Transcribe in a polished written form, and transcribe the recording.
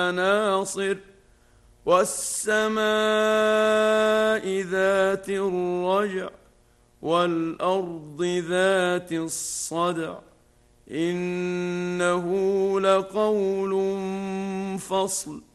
ناصر والسماء ذات الرجع والأرض ذات الصدع إنه لقول فصل